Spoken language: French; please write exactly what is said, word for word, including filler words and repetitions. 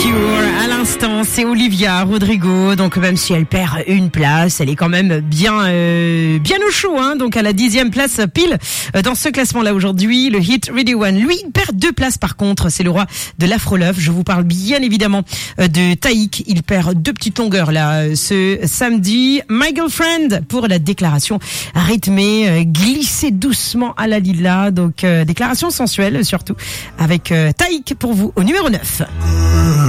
À l'instant, c'est Olivia Rodrigo. Donc même si elle perd une place, elle est quand même bien euh, bien au chaud. Hein. Donc à la dixième place pile euh, dans ce classement-là aujourd'hui, le hit Ready One. Lui, il perd deux places par contre. C'est le roi de l'Afro-Love. Je vous parle bien évidemment euh, de Taïk. Il perd deux petites longueurs là euh, ce samedi. My Girlfriend pour la déclaration rythmée, euh, glissée doucement à la lila. Donc euh, déclaration sensuelle surtout avec euh, Taïk pour vous au numéro neuf.